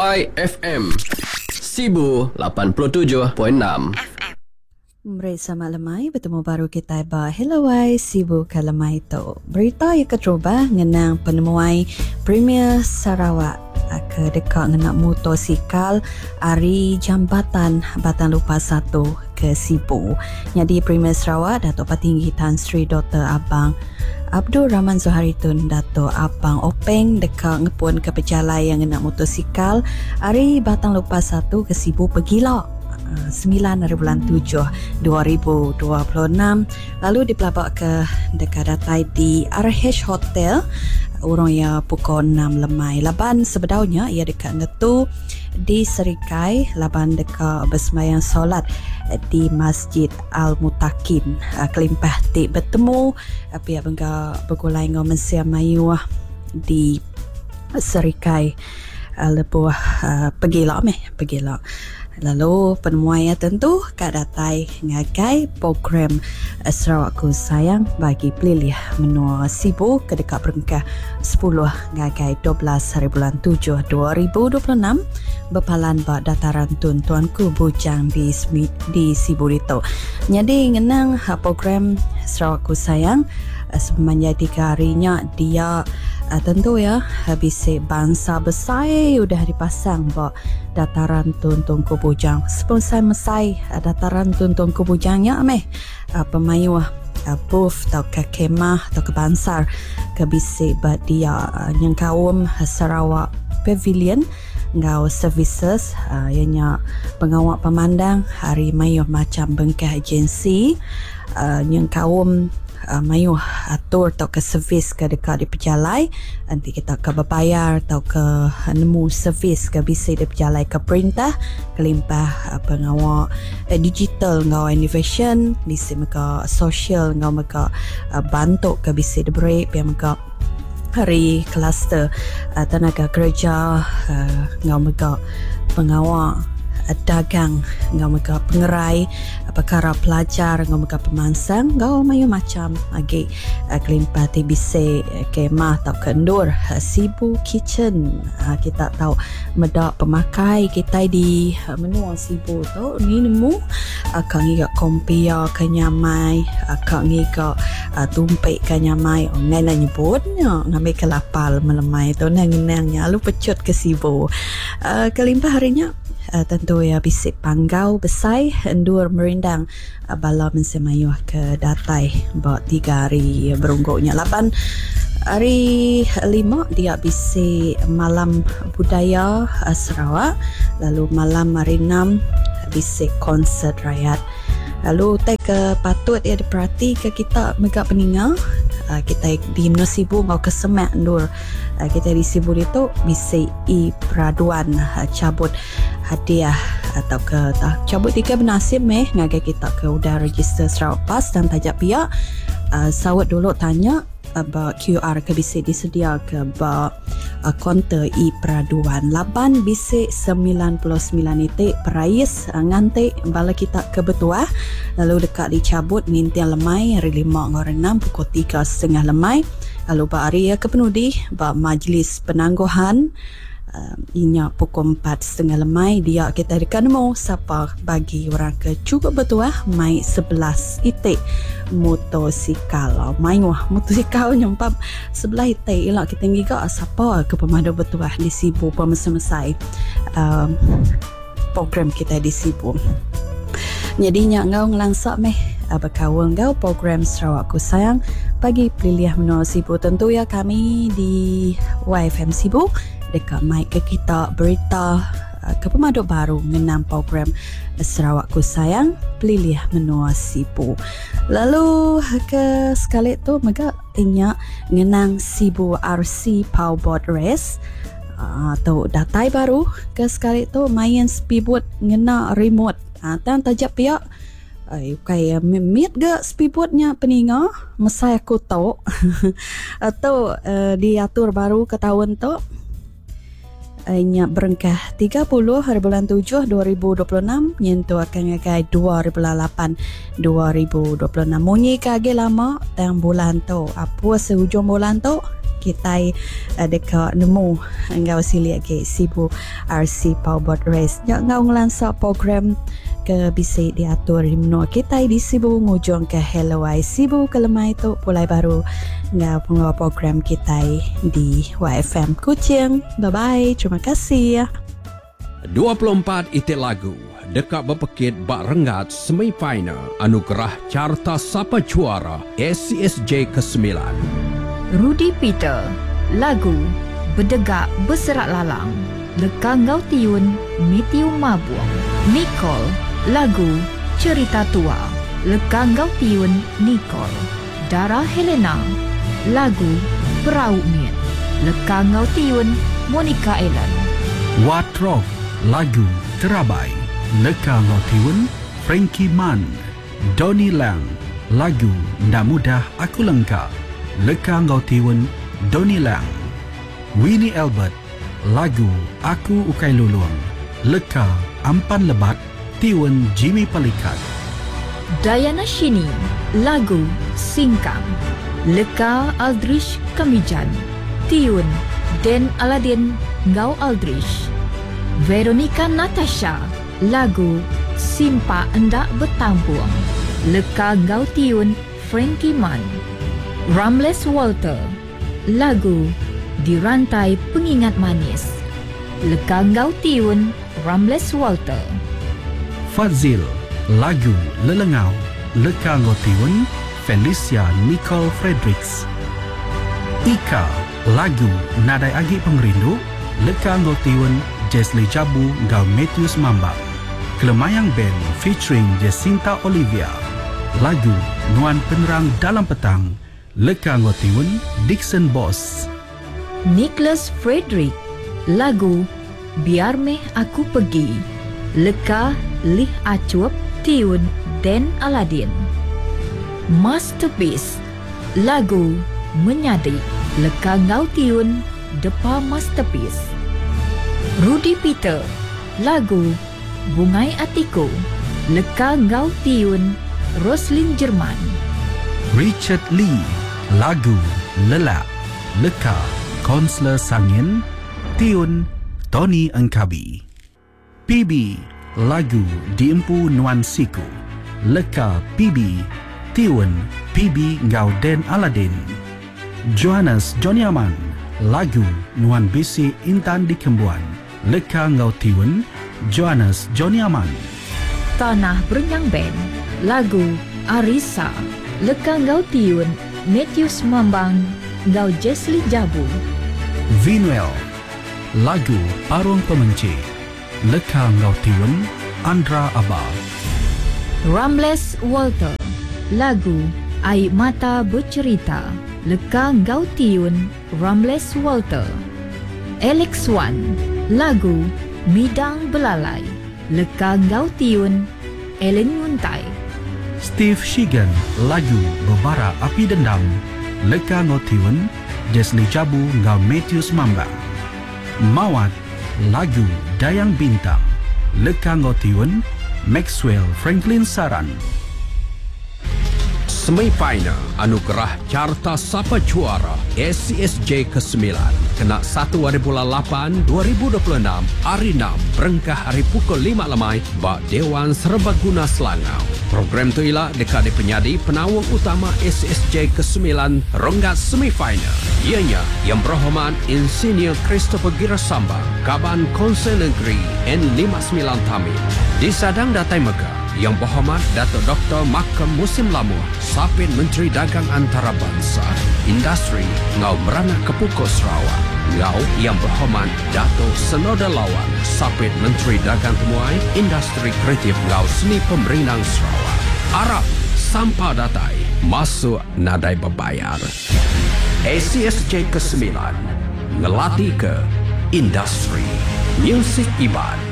YFM Sibu 87.6 Bersama Lemai, bertemu baru kita ba Hello Wai Sibu ke Lemai tu. Berita yang keterubah ngenang penemuan Premier Sarawak ke dekat ngenak motosikal ari jambatan Batang Lupa 1 ke Sibu. Jadi Premier Sarawak Datuk Petinggi Tan Sri Dr. Abang Abdul Rahman Zoharitun Datuk Abang Openg dekat ngepun ke pejalan yang ngenak motosikal ari Batang Lupa 1 ke Sibu pergila 9/7/2026 lalu dipelabak ke dekat datai di RH Hotel urang ya pukul 6 lemai. Laban sebedaunya ia dekat ngetu di Serikai, laban dekat bersemayang solat di Masjid Al-Mutakin. Kelimpah tik bertemu pihak bengga bergulai dengan Mesia Mayuah di Serikai lebuh pergila. Lalu penemuannya tentu kat datai ngagai program Sarawakku Sayang bagi pelilih menua Sibu ke dekat peringkat 10 ngagai 12/7/2026 berpalan bak dataran tun Tuanku Bujang di Sibu itu. Jadi ngenang program Sarawakku Sayang sebenarnya 3 harinya dia tentu ya habis bangsa besar udah dipasang bak dataran Tuanku Bujang. Sebelum saya mesai dataran Tuanku Bujangnya pemayuah booth atau ke kemah atau ke bansar ke bisik buat dia yang kaum Sarawak Pavilion ngau services ianya pengawak pemandang hari mayuh macam bengkah agensi yang kaum mayuh atur atau ke servis ke dekat di pejalai nanti kita ke berbayar atau ke nemu servis ke bisik di pejalai ke perintah kelimpah pengawak digital ngau innovation bisik mereka social ngau mereka bantuk ke bisik di break biar mereka hari kluster tenaga kerja ngau mereka pengawak dagang ngau mereka pengerai perkara pelajar ngau mereka pemansang ngau mayu macam agi kelimpah TBC kemah atau kendur Sibu Kitchen. Kita tahu medak pemakai kita di menua Sibu tu ni nemu kak ngiga kompia kenyamai kak ngiga tumpik kenyamai nena nyebutnya ngambil kelapal melemai tu nang-nangnya lu pecut ke Sibu. Kelimpah harinya tentu ya bisik panggau besai endur merindang bala mensemayuh ke datai buat 3 hari berungguknya. 8 hari 5 dia bisik malam budaya Sarawak, lalu malam hari 6 bisik konsert rakyat. Lalu ke patut dia diperhati ke kita megak peningal kita di Menua Sibu ngau kesemak endur kita di Sibu itu bisik peraduan cabut hadiah atau ke cabut 3 bernasib ngagai kita ke udah register Sarawak Pas dan tajak pihak sawat dulu tanya about QR ke bisik disedia ke konter peraduan laban bisik 99 itik perais ngantik bala kita ke Betuah lalu dekat dicabut nintian lemai hari 5 hari 6 pukul 3.30 lemai lalu hari ke penudi majlis penangguhan inya pukul 4.30 lemai dia kita dekat nemu siapa bagi orang ke cukup Betuah mai 11 itik motosikal wah motosikal nyempap 11 itik elak kita ngiga siapa ke pemadu Betuah di Sibu pemesai program kita di Sibu. Jadinya ngau ngelangsak berkawal ngau program Sarawakku Sayang bagi pelilih menua Sibu. Tentu ya kami di YFM Sibu dekat mic ke kita berita ke pemadu baru ngenam program Sarawakku Sayang pelilih menua Sibu. Lalu ke sekali tu mega inya ngenang Sibu RC Powerboat Race atau datai baru ke sekali tu main speedboat ngena remote dan tajak pihak kayak mit ke speedboatnya peninga mesai aku tahu atau diatur baru ke tahun tu nya berengkah 30 hari bulan 7 2026 nyentuh akan ngagai 2008 2026 munyi kage lama tang bulan tu apa sehujung bulan tu kita dekat nemu ngau siliak ke Sibu RC Powerboat Race ngau ngelansak program ke bisa diatur di menua kita di Sibu ngujung ke Hello I Sibu ke lemai tu pulai baru ngau pengawa program kita di YFM Kuching. Bye bye, terima kasih. 24 itik lagu dekat berpekit bak rengat semi-final anugerah carta sapa juara SCSJ ke-9. Rudy Peter, lagu Berdegak Berserak Lalang, Leka Ngau Tiun Mitiu Mabuang. Nicole, lagu Cerita Tua, Leka Ngau Tiun Nicole. Dara Helena, lagu Perahu Miet, Leka Ngau Tiun Monica Ellen. Watrov, lagu Terabai, Leka Ngau Tiun Frankie Man. Donnie Lang, lagu Ndak Mudah Aku Lengkap, Leka Ngau Tiun Donnie Lang. Winnie Albert, lagu Aku Ukai Luluang, Leka Ampan Lebat Tiun Jimmy Palikat. Diana Shini, lagu Singkang, Leka Aldrich Kamijan, Tiun Den Aladin Ngau Aldrich. Veronica Natasha, lagu Simpa Endak Bertampuang, Leka Ngau Tiun Frankie Man. Ramles Walter, lagu Dirantai Pengingat Manis, Leka Ngau Tiun Ramles Walter. Fazil, lagu Lelengau, Leka Ngau Tiun Felicia Nicole Fredericks. Ika, lagu Nadai Agi Pengrindu, Leka Ngau Tiun Jesli Jabu Ngau Matthews Mambak. Kelemayang Band featuring Jacinta Olivia, lagu Nuan Penerang Dalam Petang, Leka Ngau Tiun Dixon Boss. Nicholas Frederick, lagu Biar Meh Aku Pergi, Leka Lih Acuap Tiun Den Aladin. Masterpiece, lagu Menyadi, Leka Ngau Tiun Depa Masterpiece. Rudy Peter, lagu Bungai Atiku, Leka Ngau Tiun Roslyn Jerman. Richard Lee, lagu Lelak, Leka Konsler Sangin Tiun Tony Engkabi. PB, lagu Diempu Nuan Siku, Leka PB Tiun PB Ngau Den Aladin. Johannes Joniaman, lagu Nuan Bisi Intan di Kembuan, Leka Ngau Tiun Johannes Joniaman. Tanah Berenyang Band, lagu Arisa, Leka Ngau Tiun Matthews Mambang Ngau Jesli Jabu. Vinuel, lagu Parung Pemenci, Leka Ngau Tiun Andra Abah. Ramles Walter, lagu Air Mata Bercerita, Leka Ngau Tiun Ramles Walter. Alex Wan, lagu Midang Belalai, Leka Ngau Tiun Ellen Yuntai. Steve Shigan, lagu Berbara Api Dendam, Leka Ngau Tiun Jesli Jabu Ngau Matthews Mambang. Mawat, lagu Dayang Bintang, Leka Ngau Tiun Maxwell Franklin Saran. Semi-final anugerah carta sapa juara SCSJ ke-9 kena 1 hari bulan 8 2026 hari 6 berengkah hari pukul 5 lemai bak Dewan Serbaguna Selangau. Program tu ialah dekat di penyadi penawang utama SCSJ ke-9 ronggat semi-final. Ianya yang berhormat Insinyur Christopher Girasamba, Kaban Konsel Negeri N59 Tamil. Disadang Datai Megah yang berhormat Datuk Dr. Makam Musim Lamuh, Sapit Menteri Dagang Antarabangsa, Industri Ngau Merana Kepukul Sarawak. Ngau yang berhormat Datuk Senoda Lawan, Sapit Menteri Dagang Temuai, Industri Kreatif Ngau Seni Pemerinang Sarawak. Arab Sampah Datai masuk nadai berbayar. SCSJ ke-9 ngelatih ke industri muzik Iban.